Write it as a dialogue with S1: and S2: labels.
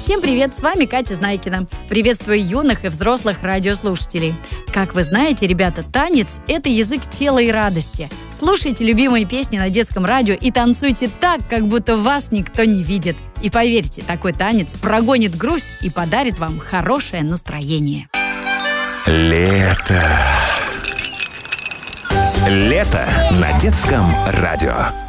S1: Всем привет, с вами Катя Знайкина. Приветствую юных и взрослых радиослушателей. Как вы знаете, ребята, танец – это язык тела и радости. Слушайте любимые песни на детском радио и танцуйте так, как будто вас никто не видит. И поверьте, такой танец прогонит грусть и подарит вам хорошее настроение.
S2: Лето. Лето на детском радио.